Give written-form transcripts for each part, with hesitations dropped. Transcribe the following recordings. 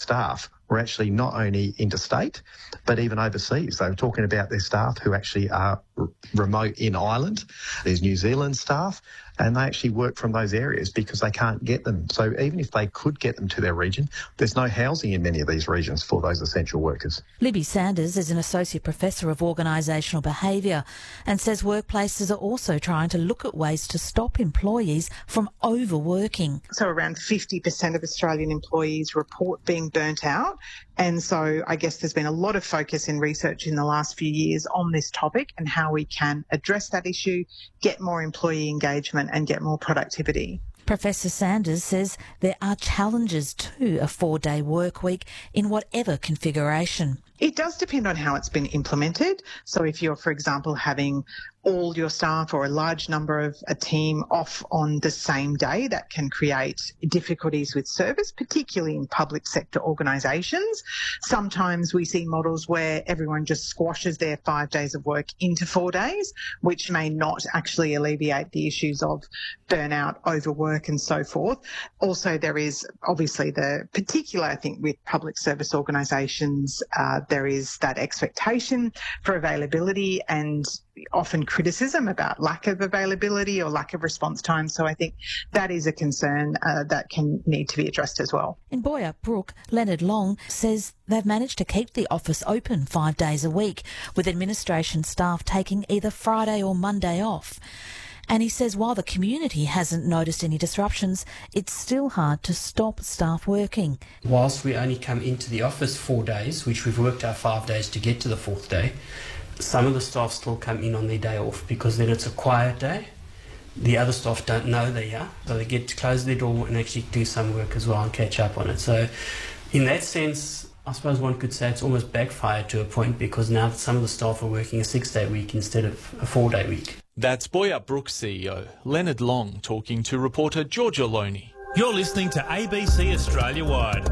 staff were actually not only interstate, but even overseas. They were talking about their staff who actually are remote in Ireland. There's New Zealand staff, and they actually work from those areas because they can't get them. So even if they could get them to their region, there's no housing in many of these regions for those essential workers. Libby Sanders is an Associate Professor of Organisational Behaviour and says workplaces are also trying to look at ways to stop employees from overworking. So around 50% of Australian employees report being burnt out. And so I guess there's been a lot of focus in research in the last few years on this topic and how we can address that issue, get more employee engagement and get more productivity. Professor Sanders says there are challenges to a 4-day work week in whatever configuration. It does depend on how it's been implemented. So if you're, for example, having all your staff or a large number of a team off on the same day, that can create difficulties with service, particularly in public sector organisations. Sometimes we see models where everyone just squashes their 5 days of work into 4 days, which may not actually alleviate the issues of burnout, overwork and so forth. Also, there is obviously the particular, I think, with public service organisations, there is that expectation for availability and often criticism about lack of availability or lack of response time. So I think that is a concern that can need to be addressed as well. In Boyer Brook, Leonard Long says they've managed to keep the office open 5 days a week, with administration staff taking either Friday or Monday off. And he says while the community hasn't noticed any disruptions, it's still hard to stop staff working. Whilst we only come into the office 4 days, which we've worked our 5 days to get to the 4th day, some of the staff still come in on their day off because then it's a quiet day. The other staff don't know they're here, so they get to close their door and actually do some work as well and catch up on it. So in that sense, I suppose one could say it's almost backfired to a point because now some of the staff are working a 6-day week instead of a 4-day week. That's Boyer Brook CEO Leonard Long talking to reporter Georgia Loney. You're listening to ABC Australia Wide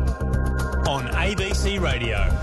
on ABC Radio.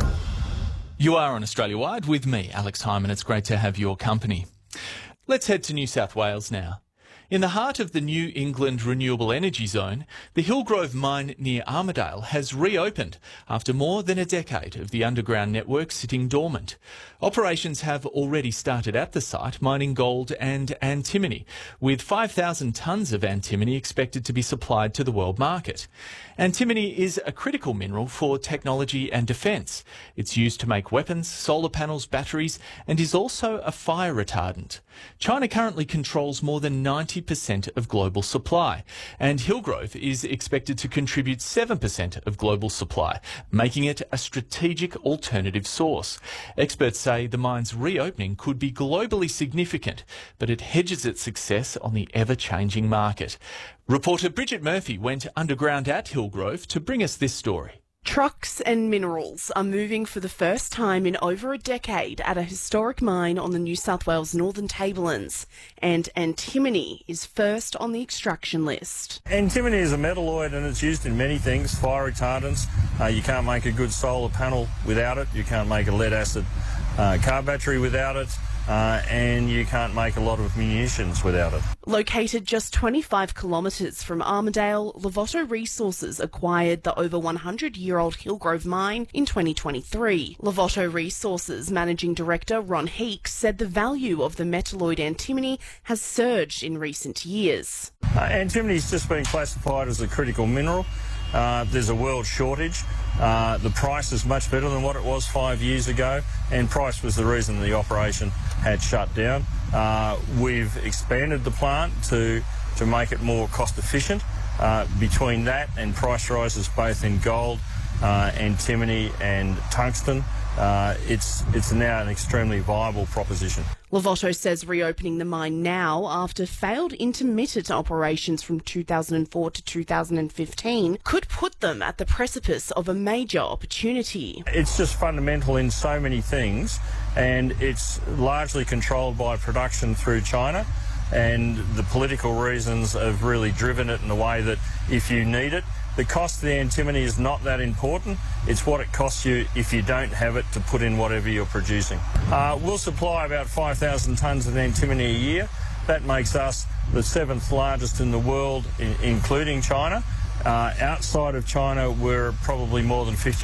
You are on Australia Wide with me, Alex Hyman. It's great to have your company. Let's head to New South Wales now. In the heart of the New England Renewable Energy Zone, the Hillgrove mine near Armidale has reopened after more than a decade of the underground network sitting dormant. Operations have already started at the site, mining gold and antimony, with 5,000 tonnes of antimony expected to be supplied to the world market. Antimony is a critical mineral for technology and defence. It's used to make weapons, solar panels, batteries, and is also a fire retardant. China currently controls more than 90% of global supply, and Hillgrove is expected to contribute 7% of global supply, making it a strategic alternative source. Experts say the mine's reopening could be globally significant, but it hedges its success on the ever-changing market. Reporter Bridget Murphy went underground at Hillgrove to bring us this story. Trucks and minerals are moving for the first time in over a decade at a historic mine on the New South Wales Northern Tablelands, and antimony is first on the extraction list. Antimony is a metalloid and it's used in many things, fire retardants. You can't make a good solar panel without it. You can't make a lead-acid car battery without it. And you can't make a lot of munitions without it. Located just 25 kilometres from Armidale, Lovato Resources acquired the over 100-year-old Hillgrove mine in 2023. Lovato Resources Managing Director Ron Heeks said the value of the metalloid antimony has surged in recent years. Antimony has just been classified as a critical mineral. There's a world shortage. The price is much better than what it was 5 years ago, and price was the reason the operation had shut down. We've expanded the plant to make it more cost efficient. Between that and price rises both in gold, antimony and tungsten, it's now an extremely viable proposition. Lovato says reopening the mine now after failed intermittent operations from 2004 to 2015 could put them at the precipice of a major opportunity. It's just fundamental in so many things, and it's largely controlled by production through China, and the political reasons have really driven it in a way that if you need it, the cost of the antimony is not that important. It's what it costs you if you don't have it to put in whatever you're producing. We'll supply about 5,000 tonnes of antimony a year. That makes us the 7th largest in the world, including China. Outside of China, we're probably more than 50